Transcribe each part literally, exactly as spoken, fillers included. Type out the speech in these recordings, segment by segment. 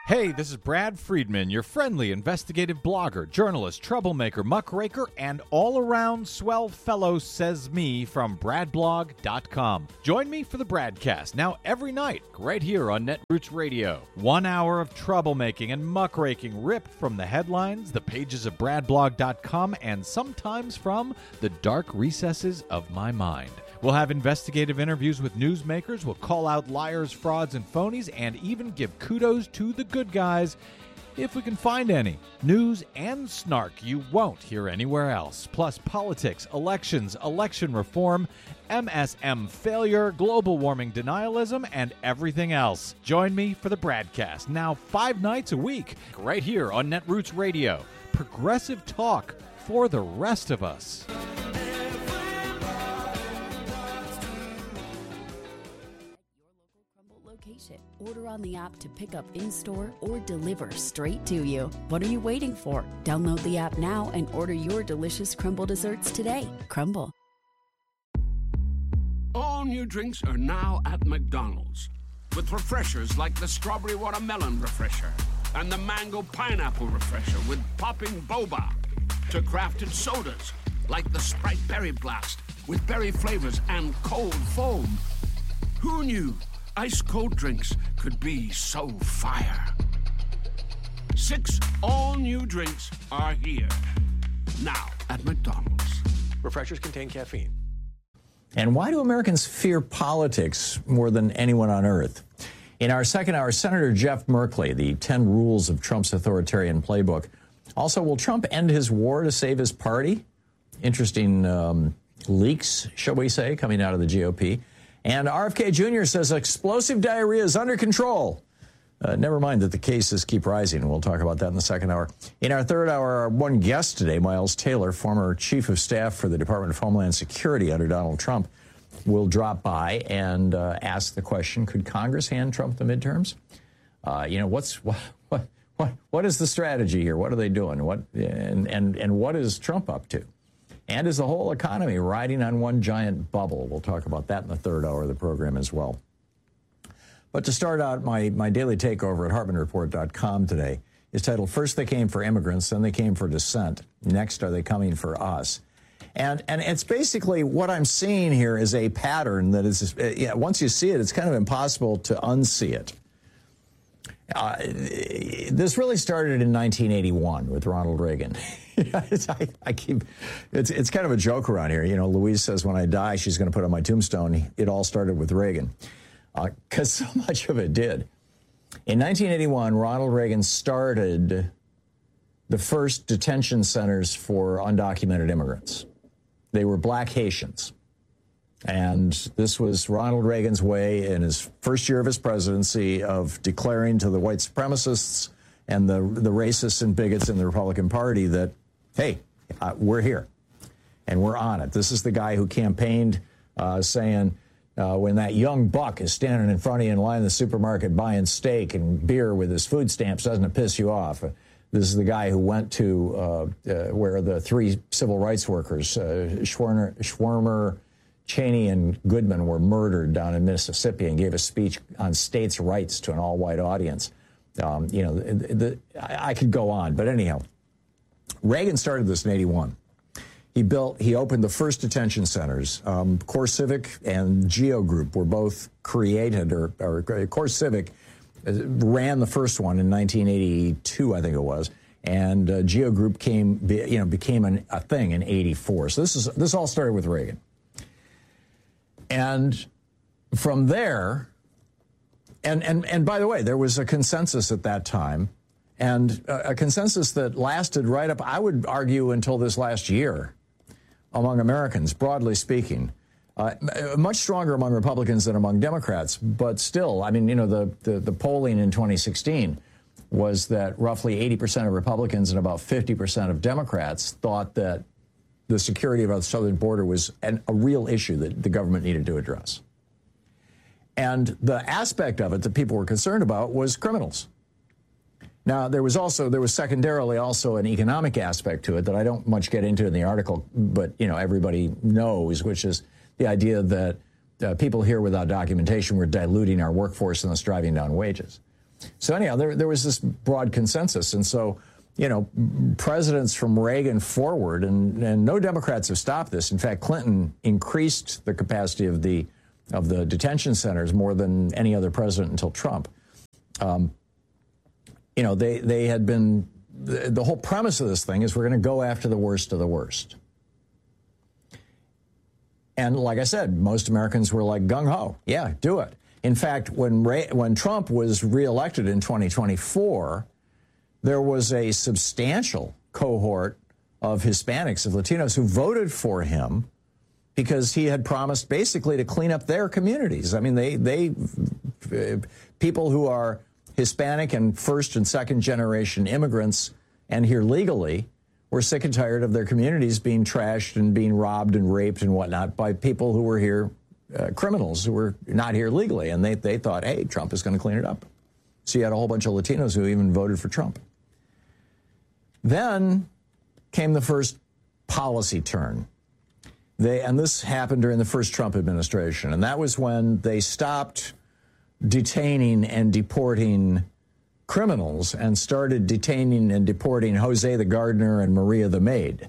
Hey, this is Brad Friedman, your friendly investigative blogger, journalist, troublemaker, muckraker, and all-around swell fellow, says me, from brad blog dot com. Join me for the Bradcast, now every night, right here on Netroots Radio. One hour of troublemaking and muckraking ripped from the headlines, the pages of brad blog dot com, and sometimes from the dark recesses of my mind. We'll have investigative interviews with newsmakers, we'll call out liars, frauds, and phonies, and even give kudos to the good guys, if we can find any. News and snark you won't hear anywhere else. Plus politics, elections, election reform, M S M failure, global warming denialism, and everything else. Join me for the Bradcast, now five nights a week, right here on Netroots Radio. Progressive talk for the rest of us. Order on the app to pick up in-store or deliver straight to you. What are you waiting for? Download the app now and order your delicious Crumble desserts today. Crumble. All new drinks are now at McDonald's, with refreshers like the Strawberry Watermelon Refresher and the Mango Pineapple Refresher with popping boba, to crafted sodas like the Sprite Berry Blast with berry flavors and cold foam. Who knew ice-cold drinks could be so fire? Six all-new drinks are here, now at McDonald's. Refreshers contain caffeine. And why do Americans fear politics more than anyone on earth? In our second hour, Senator Jeff Merkley, the ten rules of Trump's authoritarian playbook. Also, will Trump end his war to save his party? Interesting um, leaks, shall we say, coming out of the G O P. And R F K Junior says explosive diarrhea is under control. Uh, never mind that the cases keep rising, and we'll talk about that in the second hour. In our third hour, our one guest today, Miles Taylor, former chief of staff for the Department of Homeland Security under Donald Trump, will drop by and uh, ask the question, could Congress hand Trump the midterms? Uh, you know, what's what, what what what is the strategy here? What are they doing? What and and and what is Trump up to? And is the whole economy riding on one giant bubble? We'll talk about that in the third hour of the program as well. But to start out, my, my daily takeover at Hartman Report dot com today is titled, First They Came for Immigrants, Then They Came for Dissent. Next, Are They Coming for Us? And and it's basically what I'm seeing here is a pattern that is, uh, yeah, once you see it, it's kind of impossible to unsee it. Uh, this really started in nineteen eighty-one with Ronald Reagan. it's, I, I keep, it's, it's kind of a joke around here. You know, Louise says when I die, she's going to put on my tombstone, it all started with Reagan, because uh, so much of it did. In nineteen eighty-one, Ronald Reagan started the first detention centers for undocumented immigrants. They were black Haitians. And this was Ronald Reagan's way in his first year of his presidency of declaring to the white supremacists and the, the racists and bigots in the Republican Party that, hey, uh, we're here and we're on it. This is the guy who campaigned uh, saying uh, when that young buck is standing in front of you in line in the supermarket buying steak and beer with his food stamps, doesn't it piss you off? This is the guy who went to uh, uh, where the three civil rights workers, uh, Schwerner, Schwermer, Cheney and Goodman were murdered down in Mississippi and gave a speech on states' rights to an all-white audience. Um, you know, the, the, I, I could go on, but anyhow, Reagan started this in eighty-one. He built, he opened the first detention centers. Um, CoreCivic and Geo Group were both created, or, or CoreCivic ran the first one in nineteen eighty-two, I think it was, and uh, Geo Group came, you know, became an, a thing in eighty-four. So this is this all started with Reagan. And from there, and, and, and by the way, there was a consensus at that time, and a, a consensus that lasted right up, I would argue, until this last year among Americans, broadly speaking. Uh, much stronger among Republicans than among Democrats, but still, I mean, you know, the, the, the polling in twenty sixteen was that roughly eighty percent of Republicans and about fifty percent of Democrats thought that the security of our southern border was an, a real issue that the government needed to address. And the aspect of it that people were concerned about was criminals. Now, there was also, there was secondarily also an economic aspect to it that I don't much get into in the article, but, you know, everybody knows, which is the idea that uh, people here without documentation were diluting our workforce and thus driving down wages. So anyhow, there, there was this broad consensus. And so, you know, presidents from Reagan forward, and, and no Democrats have stopped this. In fact, Clinton increased the capacity of the of the detention centers more than any other president until Trump. Um, you know, they, they had been, the, the whole premise of this thing is we're going to go after the worst of the worst. And like I said, most Americans were like gung-ho. Yeah, do it. In fact, when Ray, when Trump was reelected in twenty twenty-four, there was a substantial cohort of Hispanics, of Latinos, who voted for him because he had promised basically to clean up their communities. I mean, they, they uh, people who are Hispanic and first and second generation immigrants and here legally were sick and tired of their communities being trashed and being robbed and raped and whatnot by people who were here, uh, criminals who were not here legally. And they, they thought, hey, Trump is going to clean it up. So you had a whole bunch of Latinos who even voted for Trump. Then came the first policy turn. They, and this happened during the first Trump administration, and that was when they stopped detaining and deporting criminals and started detaining and deporting Jose the gardener and Maria the maid,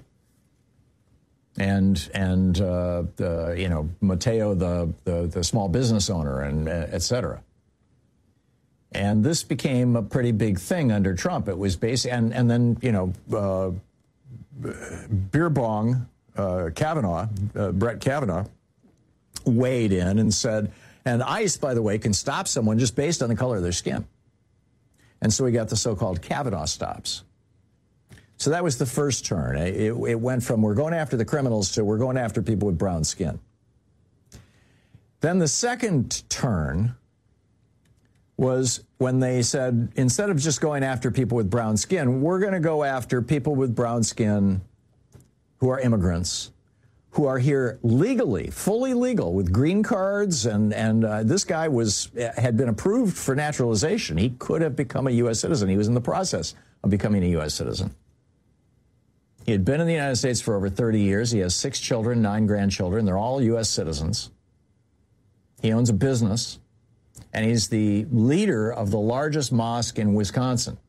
and and uh, the, you know, Mateo the, the the small business owner, and uh, et cetera. And this became a pretty big thing under Trump. It was basically, and and then you know, uh, beer bong. Uh, Kavanaugh, uh, Brett Kavanaugh, weighed in and said, and ICE, by the way, can stop someone just based on the color of their skin. And so we got the so-called Kavanaugh stops. So that was the first turn. It, it went from we're going after the criminals to we're going after people with brown skin. Then the second turn was when they said, instead of just going after people with brown skin, we're going to go after people with brown skin who are immigrants, who are here legally, fully legal, with green cards, and and uh, this guy was had been approved for naturalization. He could have become a U S citizen. He was in the process of becoming a U S citizen. He had been in the United States for over thirty years. He has six children, nine grandchildren. They're all U S citizens. He owns a business, and he's the leader of the largest mosque in Wisconsin.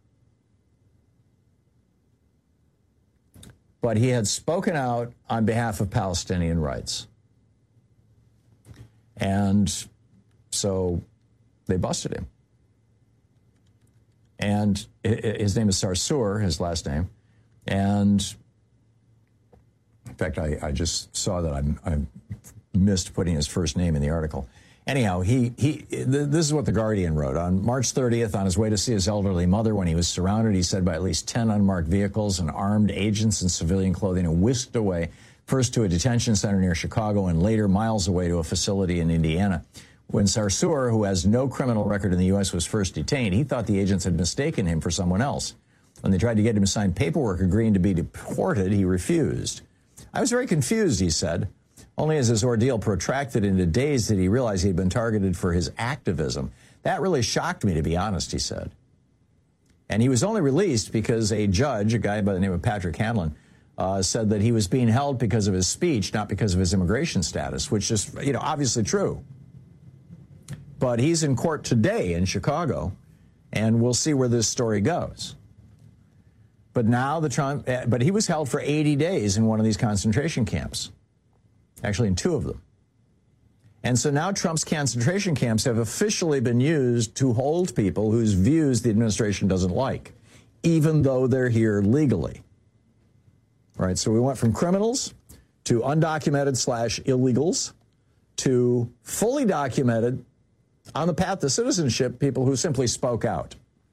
But he had spoken out on behalf of Palestinian rights. And so they busted him. And his name is Sarsour, his last name. And in fact, I, I just saw that I, I missed putting his first name in the article. Anyhow, he, he, this is what The Guardian wrote. On March thirtieth, on his way to see his elderly mother, when he was surrounded, he said, by at least ten unmarked vehicles and armed agents in civilian clothing, and whisked away, first to a detention center near Chicago and later miles away to a facility in Indiana. When Sarsour, who has no criminal record in the U S, was first detained, he thought the agents had mistaken him for someone else. When they tried to get him to sign paperwork agreeing to be deported, he refused. I was very confused, he said. Only as his ordeal protracted into days did he realize he had been targeted for his activism. That really shocked me, to be honest, he said. And he was only released because a judge, a guy by the name of Patrick Hanlon, uh, said that he was being held because of his speech, not because of his immigration status, which is, you know, obviously true. But he's in court today in Chicago, and we'll see where this story goes. But now the Trump, but he was held for eighty days in one of these concentration camps. Actually, in two of them. And so now Trump's concentration camps have officially been used to hold people whose views the administration doesn't like, even though they're here legally. All right, so we went from criminals to undocumented slash illegals to fully documented, on the path to citizenship, people who simply spoke out.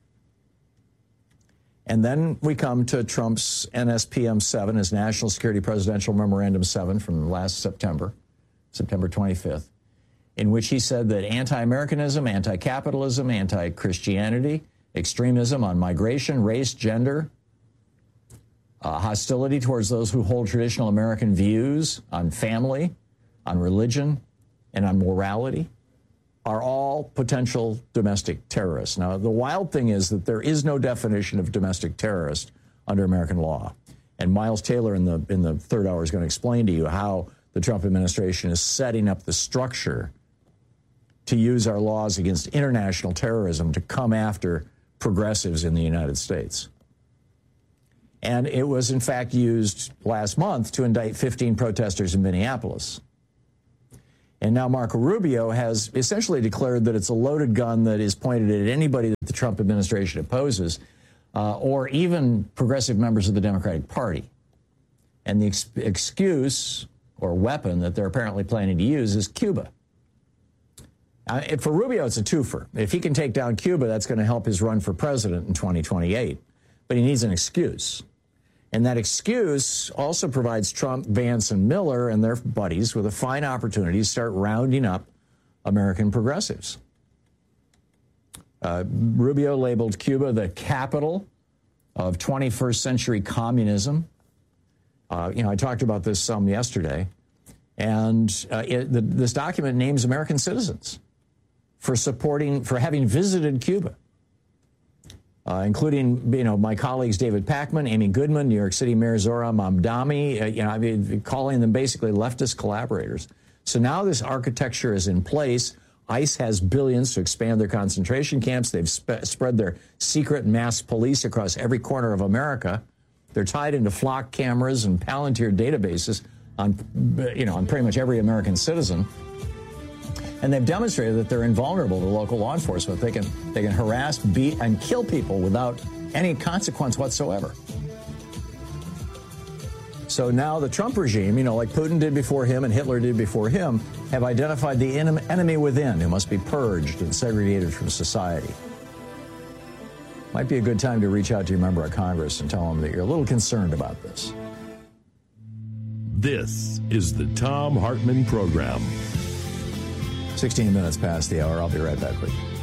And then we come to Trump's N S P M seven, his National Security Presidential Memorandum seven from last September, September twenty-fifth, in which he said that anti-Americanism, anti-capitalism, anti-Christianity, extremism on migration, race, gender, uh, hostility towards those who hold traditional American views on family, on religion, and on morality are all potential domestic terrorists. Now, the wild thing is that there is no definition of domestic terrorist under American law. And Miles Taylor in the in the third hour is going to explain to you how the Trump administration is setting up the structure to use our laws against international terrorism to come after progressives in the United States. And it was, in fact, used last month to indict fifteen protesters in Minneapolis. And now Marco Rubio has essentially declared that it's a loaded gun that is pointed at anybody that the Trump administration opposes, uh, or even progressive members of the Democratic Party. And the ex- excuse or weapon that they're apparently planning to use is Cuba. Uh, for Rubio, it's a twofer. If he can take down Cuba, that's going to help his run for president in twenty twenty-eight. But he needs an excuse. And that excuse also provides Trump, Vance, and Miller and their buddies with a fine opportunity to start rounding up American progressives. Uh, Rubio labeled Cuba the capital of twenty-first century communism. Uh, you know, I talked about this some yesterday. And uh, it, the, this document names American citizens for supporting, for having visited Cuba. Uh, including, you know, my colleagues David Pakman, Amy Goodman, New York City Mayor Zohran Mamdani, uh, you know, I mean, calling them basically leftist collaborators. So now this architecture is in place. ICE has billions to expand their concentration camps. They've sp- spread their secret mass police across every corner of America. They're tied into flock cameras and Palantir databases on, you know, on pretty much every American citizen. And they've demonstrated that they're invulnerable to local law enforcement. They can they can harass, beat, and kill people without any consequence whatsoever. So now the Trump regime, you know, like Putin did before him and Hitler did before him, have identified the en- enemy within who must be purged and segregated from society. Might be a good time to reach out to your member of Congress and tell them that you're a little concerned about this. This is the Thom Hartmann Program. sixteen minutes past the hour. I'll be right back with you.